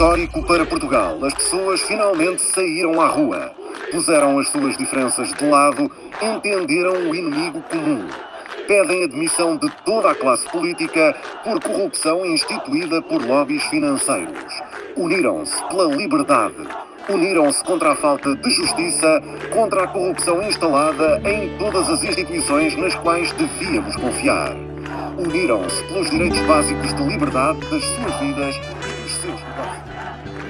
Histórico para Portugal, as pessoas finalmente saíram à rua. Puseram as suas diferenças de lado, entenderam o inimigo comum. Pedem a demissão de toda a classe política por corrupção instituída por lobbies financeiros. Uniram-se pela liberdade. Uniram-se contra a falta de justiça, contra a corrupção instalada em todas as instituições nas quais devíamos confiar. Uniram-se pelos direitos básicos de liberdade das suas vidas